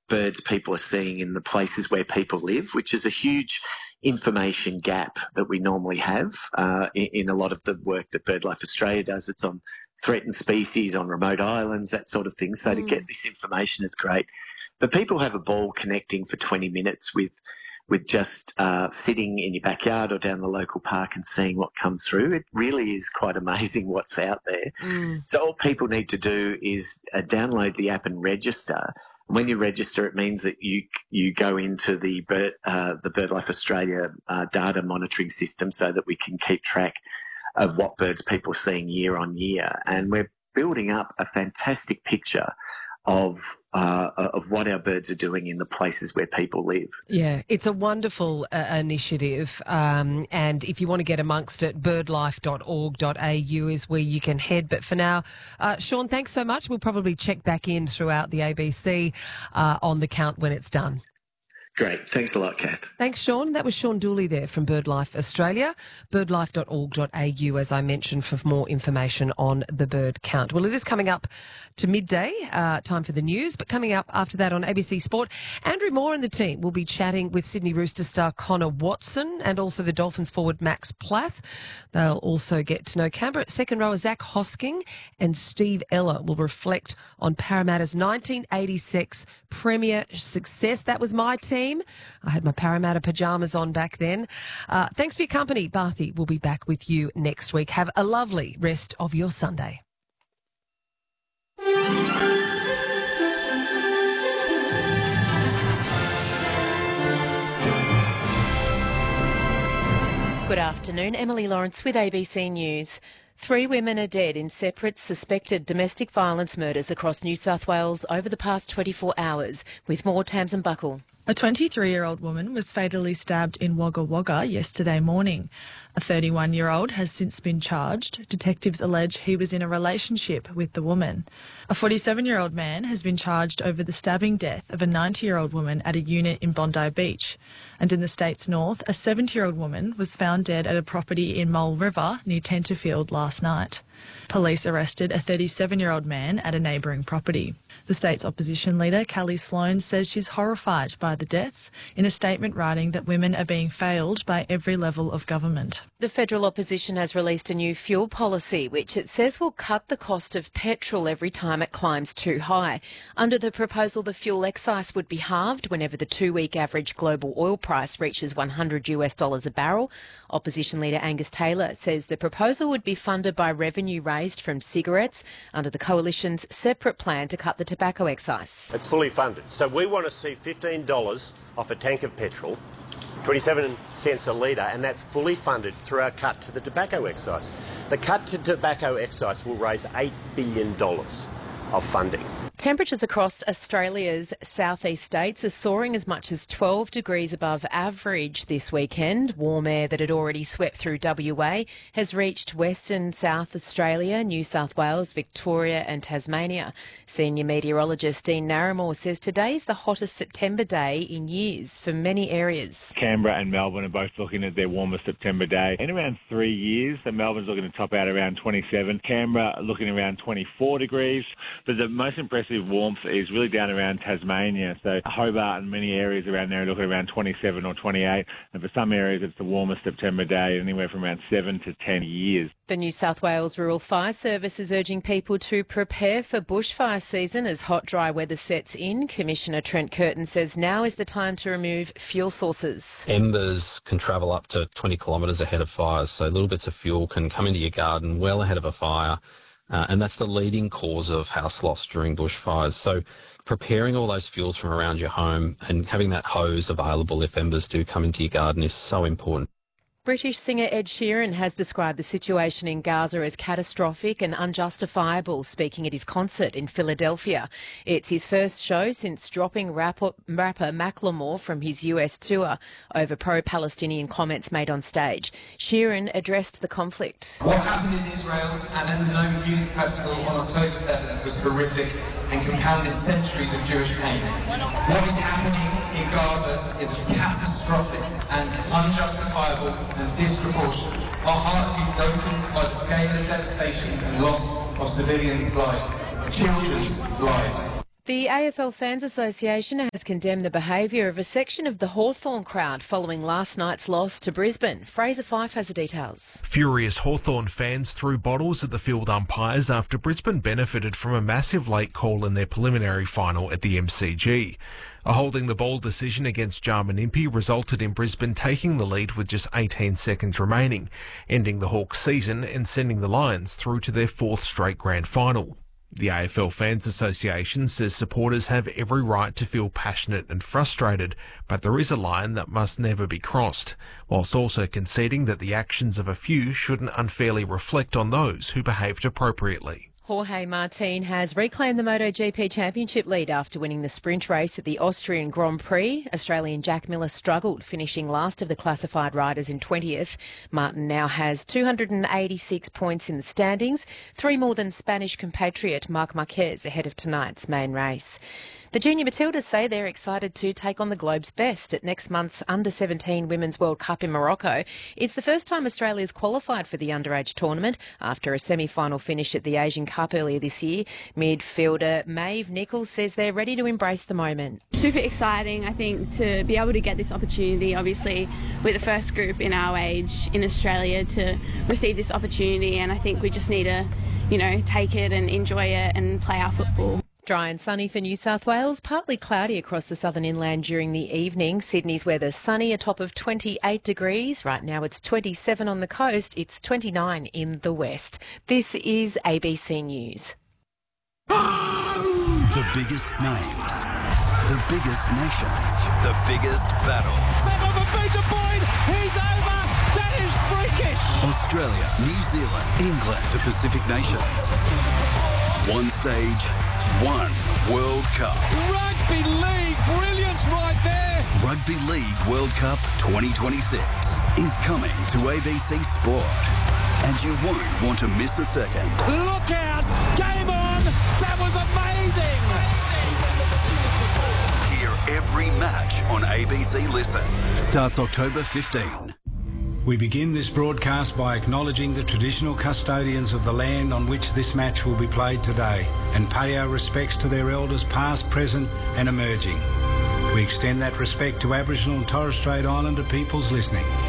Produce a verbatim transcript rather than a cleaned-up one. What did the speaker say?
birds people are seeing in the places where people live, which is a huge information gap that we normally have uh, in, in a lot of the work that BirdLife Australia does. It's on threatened species, on remote islands, that sort of thing. So mm. to get this information is great. But people have a ball connecting for twenty minutes with with just uh, sitting in your backyard or down the local park and seeing what comes through. It really is quite amazing what's out there. Mm. So all people need to do is uh, download the app and register. When you register, it means that you you go into the Bird, uh, the BirdLife Australia uh, data monitoring system so that we can keep track of what birds people are seeing year on year. And we're building up a fantastic picture of uh, of what our birds are doing in the places where people live. Yeah, it's a wonderful uh, initiative, um, and if you want to get amongst it, birdlife dot org dot a u is where you can head. But for now, uh, Sean, thanks so much. We'll probably check back in throughout the A B C uh, on the count when it's done. Great. Thanks a lot, Kath. Thanks, Sean. That was Sean Dooley there from BirdLife Australia. birdlife dot org dot a u, as I mentioned, for more information on the bird count. Well, it is coming up to midday, uh, time for the news, but coming up after that on A B C Sport, Andrew Moore and the team will be chatting with Sydney Rooster star Connor Watson and also the Dolphins forward Max Plath. They'll also get to know Canberra second rower Zach Hosking, and Steve Ella will reflect on Parramatta's nineteen eighty-six Premier success. That was my team. I had my Parramatta pyjamas on back then. Uh, thanks for your company. Barthy will be back with you next week. Have a lovely rest of your Sunday. Good afternoon. Emily Lawrence with A B C News. Three women are dead in separate suspected domestic violence murders across New South Wales over the past twenty-four hours. With more, Tamsin Buckle. A twenty-three-year-old woman was fatally stabbed in Wagga Wagga yesterday morning. A thirty-one-year-old has since been charged. Detectives allege he was in a relationship with the woman. A forty-seven-year-old man has been charged over the stabbing death of a ninety-year-old woman at a unit in Bondi Beach. And in the state's north, a seventy-year-old woman was found dead at a property in Mole River near Tenterfield last night. Police arrested a thirty-seven-year-old man at a neighbouring property. The state's opposition leader, Callie Sloan, says she's horrified by the deaths, in a statement writing that women are being failed by every level of government. The federal opposition has released a new fuel policy, which it says will cut the cost of petrol every time it climbs too high. Under the proposal, the fuel excise would be halved whenever the two-week average global oil price reaches one hundred US dollars a barrel. Opposition leader Angus Taylor says the proposal would be funded by revenue raised from cigarettes under the coalition's separate plan to cut the tobacco excise. It's fully funded. So we want to see fifteen dollars off a tank of petrol, twenty-seven cents a litre, and that's fully funded through our cut to the tobacco excise. The cut to tobacco excise will raise eight billion dollars of funding. Temperatures across Australia's southeast states are soaring as much as twelve degrees above average this weekend. Warm air that had already swept through W A has reached Western South Australia, New South Wales, Victoria and Tasmania. Senior meteorologist Dean Narramore says today is the hottest September day in years for many areas. Canberra and Melbourne are both looking at their warmest September day in around three years. So Melbourne's looking to top out around twenty-seven. Canberra looking around twenty-four degrees. But the most impressive warmth is really down around Tasmania. So Hobart and many areas around there are looking around twenty-seven or twenty-eight. And for some areas, it's the warmest September day, anywhere from around seven to ten years. The New South Wales Rural Fire Service is urging people to prepare for bushfire season as hot, dry weather sets in. Commissioner Trent Curtin says now is the time to remove fuel sources. Embers can travel up to twenty kilometres ahead of fires, so little bits of fuel can come into your garden well ahead of a fire. Uh, and that's the leading cause of house loss during bushfires. So preparing all those fuels from around your home and having that hose available if embers do come into your garden is so important. British singer Ed Sheeran has described the situation in Gaza as catastrophic and unjustifiable, speaking at his concert in Philadelphia. It's his first show since dropping rapper, rapper Macklemore from his U S tour over pro-Palestinian comments made on stage. Sheeran addressed the conflict. What happened in Israel and at the Nova Music Festival on October seventh was horrific and compounded centuries of Jewish pain. What is happening in Gaza is catastrophic and unjustifiable and disproportionate. Our hearts have been broken by the scale of devastation and loss of civilians' lives, of children's lives. The A F L Fans Association has condemned the behaviour of a section of the Hawthorn crowd following last night's loss to Brisbane. Fraser Fife has the details. Furious Hawthorn fans threw bottles at the field umpires after Brisbane benefited from a massive late call in their preliminary final at the M C G. A holding the ball decision against Jarman Impey resulted in Brisbane taking the lead with just eighteen seconds remaining, ending the Hawks' season and sending the Lions through to their fourth straight grand final. The A F L Fans Association says supporters have every right to feel passionate and frustrated, but there is a line that must never be crossed, whilst also conceding that the actions of a few shouldn't unfairly reflect on those who behaved appropriately. Jorge Martin has reclaimed the MotoGP Championship lead after winning the sprint race at the Austrian Grand Prix. Australian Jack Miller struggled, finishing last of the classified riders in twentieth. Martin now has two hundred eighty-six points in the standings, three more than Spanish compatriot Marc Marquez ahead of tonight's main race. The Junior Matildas say they're excited to take on the globe's best at next month's under seventeen Women's World Cup in Morocco. It's the first time Australia's qualified for the underage tournament after a semi-final finish at the Asian Cup earlier this year. Midfielder Maeve Nichols says they're ready to embrace the moment. Super exciting, I think, to be able to get this opportunity. Obviously, we're the first group in our age in Australia to receive this opportunity, and I think we just need to, you know, take it and enjoy it and play our football. Dry and sunny for New South Wales, partly cloudy across the southern inland during the evening. Sydney's weather sunny, a top of twenty-eight degrees. Right now it's twenty-seven on the coast, it's twenty-nine in the west. This is A B C News. The biggest names, the biggest nations, the biggest battles. Beta point, he's over, that is freakish. Australia, New Zealand, England, the Pacific Nations. One stage, one World Cup. Rugby League, brilliance right there. Rugby League World Cup twenty twenty-six is coming to A B C Sport. And you won't want to miss a second. Look out, game on, that was amazing. Hear every match on A B C Listen. Starts October fifteenth. We begin this broadcast by acknowledging the traditional custodians of the land on which this match will be played today and pay our respects to their elders past, present and emerging. We extend that respect to Aboriginal and Torres Strait Islander peoples listening.